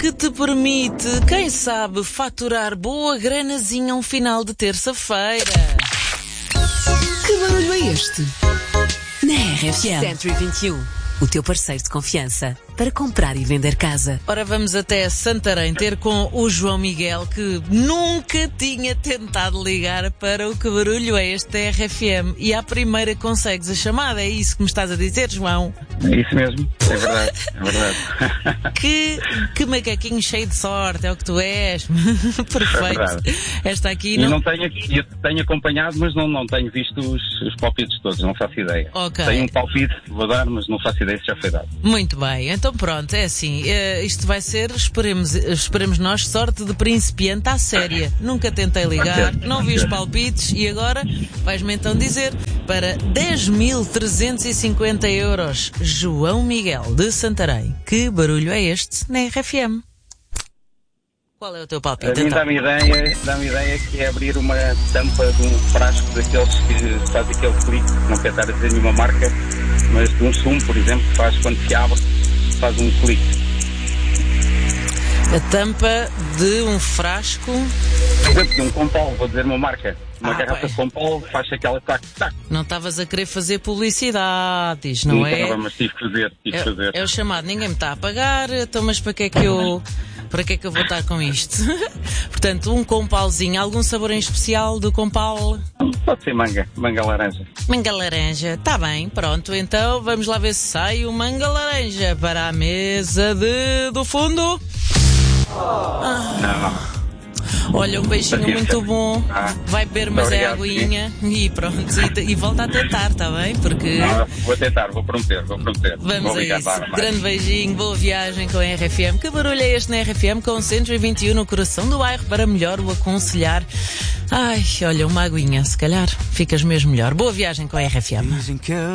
que te permite, quem sabe, faturar boa granazinha um final de terça-feira. Que barulho é este? Na RFM Century 21, o teu parceiro de confiança para comprar e vender casa. Ora, vamos até Santarém ter com o João Miguel, que nunca tinha tentado ligar para o Que Barulho é Este da RFM. E à primeira consegues a chamada, é isso que me estás a dizer, João? É isso mesmo, é verdade, é verdade. Que macaquinho cheio de sorte, é o que tu és. Perfeito. É Esta aqui não... Eu tenho acompanhado, mas não tenho visto os palpites todos, não faço ideia. Okay. Tenho um palpite que vou dar, mas não faço ideia se já foi dado. Muito bem, então pronto, é assim, isto vai ser, esperemos nós, sorte de principiante à séria. Nunca tentei ligar, não vi os palpites e agora vais-me então dizer para 10.350 euros, João Miguel de Santarém. Que barulho é este na RFM? Qual é o teu palpite? A mim dá-me ideia que é abrir uma tampa de um frasco daqueles que faz aquele clique, não quero estar a dizer nenhuma marca, mas de um sumo, por exemplo, que faz quando se abre, faz um clique. A tampa de um frasco... Por exemplo, de um Compol, vou dizer uma marca. Uma garrafa de Compol faz aquela tac-tac. Não estavas a querer fazer publicidades, não é? Não, mas tive que fazer. É o chamado, ninguém me está a pagar, então mas para que é que eu vou estar com isto? Portanto, um compalzinho, algum sabor em especial do compal? Pode ser manga laranja. Manga laranja, está bem, pronto, então vamos lá ver se sai o manga laranja para a mesa do fundo. Não. Olha, um beijinho muito bom. Vai beber mas é aguinha e pronto, e volta a tentar, está bem? Porque... Vou tentar, vou prometer. Vamos a isso. Grande beijinho, boa viagem com a RFM. Que barulho é este na RFM com o Century 21 no coração do bairro para melhor o aconselhar? Ai, olha, uma aguinha, se calhar ficas mesmo melhor. Boa viagem com a RFM.